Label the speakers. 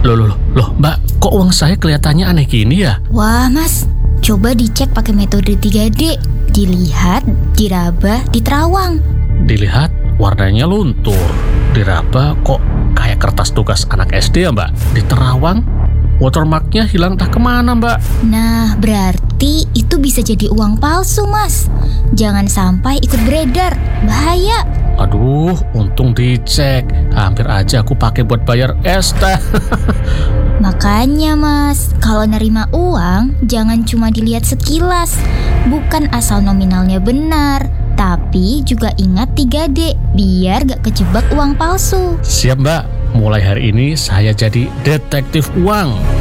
Speaker 1: Loh, Mbak, kok uang saya kelihatannya aneh gini ya?
Speaker 2: Wah mas, coba dicek pakai metode 3D. Dilihat, diraba, diterawang.
Speaker 1: Dilihat warnanya luntur, diraba kok kayak kertas tugas anak SD ya Mbak? Diterawang, watermarknya hilang entah kemana Mbak.
Speaker 2: Nah, berarti itu bisa jadi uang palsu mas. Jangan sampai ikut beredar, bahaya.
Speaker 1: Aduh, untung dicek. Hampir aja aku pakai buat bayar es teh.
Speaker 2: Makanya mas, kalau nerima uang jangan cuma dilihat sekilas. Bukan asal nominalnya benar, tapi juga ingat 3D biar gak kejebak uang palsu.
Speaker 1: Siap Mbak, mulai hari ini saya jadi detektif uang.